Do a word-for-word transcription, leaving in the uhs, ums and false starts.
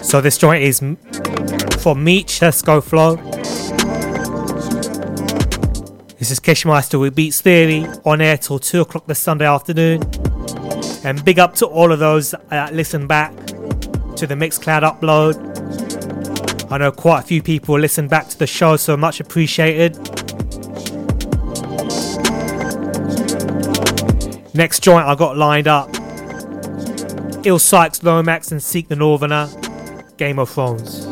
So this joint is from Meech, Let's Go Flow. This is Keshmeister with Beats Theory, on air till two o'clock this Sunday afternoon. And big up to all of those that listen back to the Mixcloud upload. I know quite a few people listen back to the show, so much appreciated. Next joint I got lined up, Ill Sykes, Lomax and Seek the Northerner, Game of Thrones.